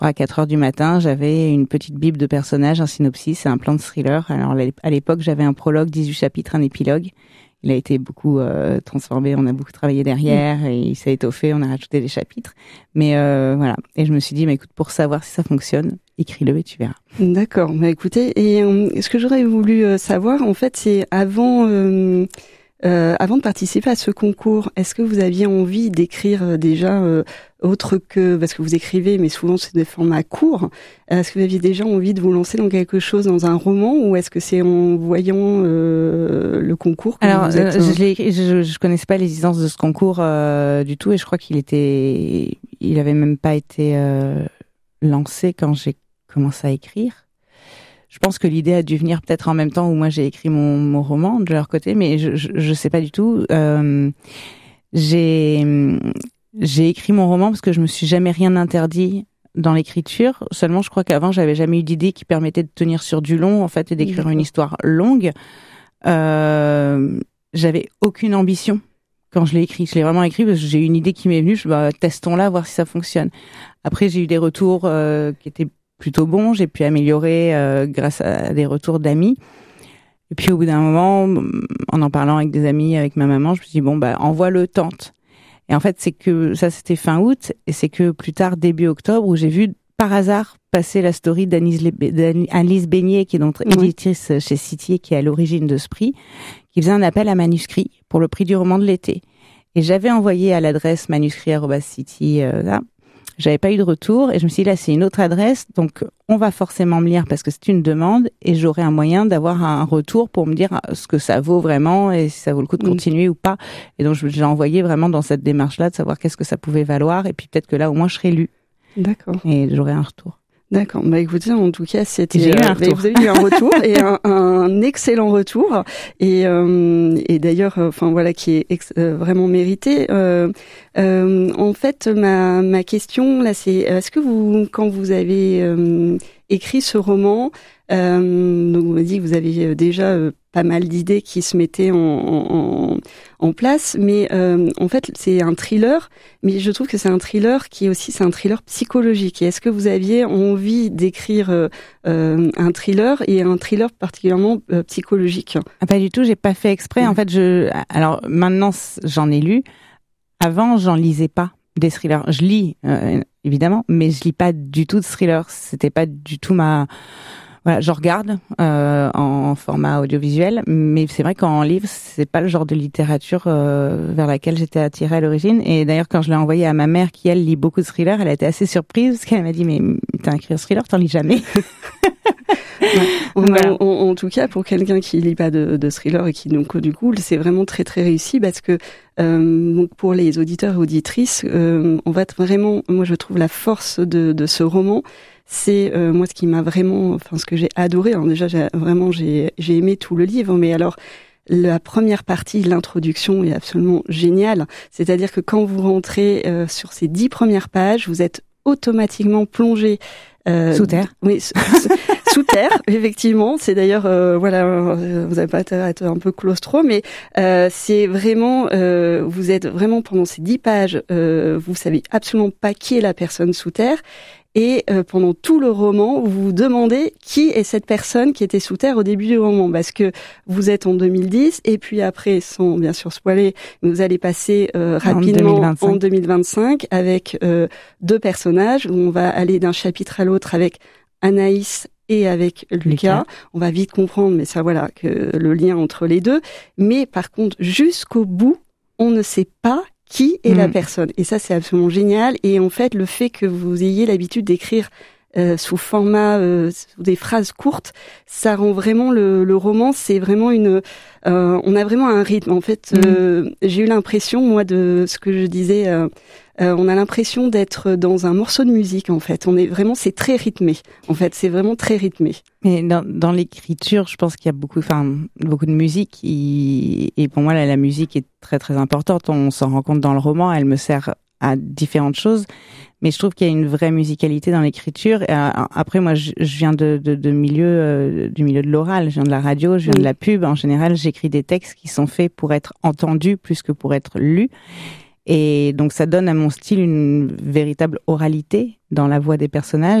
À 4 heures du matin, j'avais une petite bible de personnages, un synopsis et un plan de thriller. Alors, à l'époque, j'avais un prologue, 18 chapitres, un épilogue. Il a été beaucoup transformé, on a beaucoup travaillé derrière et il s'est étoffé, on a rajouté des chapitres. Mais voilà. Et je me suis dit, mais écoute, pour savoir si ça fonctionne, écris-le et tu verras. D'accord. Bah écoutez, et ce que j'aurais voulu savoir, en fait, c'est avant de participer à ce concours, est-ce que vous aviez envie d'écrire déjà autre que, parce que vous écrivez, mais souvent c'est des formats courts, est-ce que vous aviez déjà envie de vous lancer dans quelque chose, dans un roman, ou est-ce que c'est en voyant le concours que Alors, vous êtes... je l'ai écrit, je connaissais pas l'existence de ce concours du tout, et je crois il avait même pas été lancé quand j'ai commencé à écrire. Je pense que l'idée a dû venir peut-être en même temps où moi j'ai écrit mon roman de leur côté, mais je sais pas du tout. J'ai écrit mon roman parce que je me suis jamais rien interdit dans l'écriture. Seulement, je crois qu'avant, j'avais jamais eu d'idée qui permettait de tenir sur du long, en fait, et d'écrire une histoire longue. J'avais aucune ambition quand je l'ai écrit. Je l'ai vraiment écrit parce que j'ai eu une idée qui m'est venue. Testons-la, voir si ça fonctionne. Après, j'ai eu des retours qui étaient plutôt bons. J'ai pu améliorer grâce à des retours d'amis. Et puis, au bout d'un moment, en parlant avec des amis, avec ma maman, je me suis dit, envoie-le, tente. Et en fait, c'est que ça, c'était fin août, et c'est que plus tard, début octobre, où j'ai vu par hasard passer la story d'Annelise Beignet, qui est donc éditrice chez City et qui est à l'origine de ce prix, qui faisait un appel à manuscrits pour le prix du roman de l'été. Et j'avais envoyé à l'adresse manuscrit@city, j'avais pas eu de retour, et je me suis dit, là, c'est une autre adresse, donc on va forcément me lire parce que c'est une demande, et j'aurai un moyen d'avoir un retour pour me dire ce que ça vaut vraiment, et si ça vaut le coup de continuer ou pas. Et donc, je l'ai envoyé vraiment dans cette démarche-là, de savoir qu'est-ce que ça pouvait valoir, et puis peut-être que là, au moins, je serai lue. D'accord. Et j'aurai un retour. D'accord. Bah écoutez, en tout cas, c'était. J'ai eu un retour. Vous avez eu un retour et un excellent retour et d'ailleurs, qui est vraiment mérité. En fait, ma question là, c'est est-ce que vous, quand vous avez écrit ce roman, donc vous m'avez dit que vous avez déjà pas mal d'idées qui se mettaient en place, mais en fait c'est un thriller, mais je trouve que c'est un thriller c'est un thriller psychologique. Et est-ce que vous aviez envie d'écrire un thriller et un thriller particulièrement psychologique? Pas du tout, j'ai pas fait exprès. En fait, alors maintenant j'en ai lu. Avant, j'en lisais pas des thrillers. Je lis évidemment, mais je lis pas du tout de thrillers. C'était pas du tout Voilà, je regarde en format audiovisuel, mais c'est vrai qu'en livre, c'est pas le genre de littérature vers laquelle j'étais attirée à l'origine. Et d'ailleurs, quand je l'ai envoyé à ma mère, qui elle lit beaucoup de thrillers, elle a été assez surprise parce qu'elle m'a dit, mais t'as écrit un thriller, t'en lis jamais. Voilà. En tout cas, pour quelqu'un qui lit pas de thriller et qui donc du coup, c'est vraiment très très réussi parce que donc pour les auditeurs et auditrices, on va vraiment, moi je trouve la force de ce roman. C'est moi ce qui m'a vraiment, ce que j'ai adoré. Alors déjà, j'ai aimé tout le livre, mais alors la première partie, l'introduction, est absolument géniale. C'est-à-dire que quand vous rentrez sur ces 10 premières pages, vous êtes automatiquement plongé sous terre. Oui, sous terre, effectivement. C'est d'ailleurs, vous avez pas à être un peu claustro, mais c'est vraiment, vous êtes vraiment pendant ces 10 pages, vous savez absolument pas qui est la personne sous terre. Et pendant tout le roman, vous vous demandez qui est cette personne qui était sous terre au début du roman, parce que vous êtes en 2010, et puis après, sans bien sûr spoiler, vous allez passer rapidement en 2025 avec 2 personnages, où on va aller d'un chapitre à l'autre avec Anaïs et avec Lucas. On va vite comprendre, mais ça voilà, que le lien entre les deux. Mais par contre, jusqu'au bout, on ne sait pas qui est la personne. Et ça, c'est absolument génial. Et en fait, le fait que vous ayez l'habitude d'écrire sous format, sous des phrases courtes, ça rend vraiment le roman, c'est vraiment on a vraiment un rythme. En fait, j'ai eu l'impression, moi, de ce que je disais, on a l'impression d'être dans un morceau de musique, en fait. C'est très rythmé. En fait, c'est vraiment très rythmé. Mais dans l'écriture, je pense qu'il y a beaucoup de musique. Et pour moi, la musique est très, très importante. On s'en rend compte dans le roman. Elle me sert à différentes choses. Mais je trouve qu'il y a une vraie musicalité dans l'écriture. Et après, moi, je viens du milieu de l'oral. Je viens de la radio, je viens de la pub. En général, j'écris des textes qui sont faits pour être entendus plus que pour être lus. Et donc ça donne à mon style une véritable oralité dans la voix des personnages.